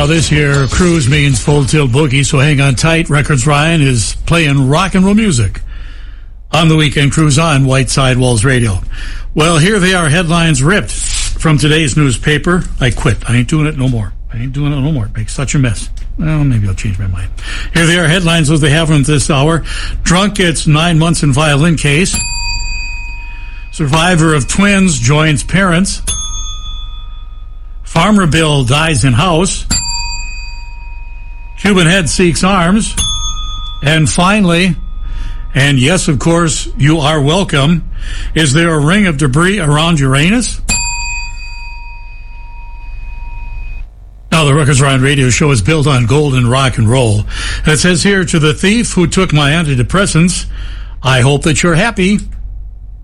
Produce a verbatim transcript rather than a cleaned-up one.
Now, this here cruise means full tilt boogie, so hang on tight. Records Ryan is playing rock and roll music on the Weekend Cruise on White Sidewalls Radio. Well, here they are, headlines ripped from today's newspaper. I quit. I ain't doing it no more. I ain't doing it no more. It makes such a mess. Well, maybe I'll change my mind. Here they are, headlines as they have them this hour. Drunk gets nine months in violin case. Survivor of twins joins parents. Farmer Bill dies in house. Cuban head seeks arms. And finally, and yes, of course, you are welcome, is there a ring of debris around Uranus? Now, the Records Ryan radio show is built on golden rock and roll. And it says here, to the thief who took my antidepressants, I hope that you're happy.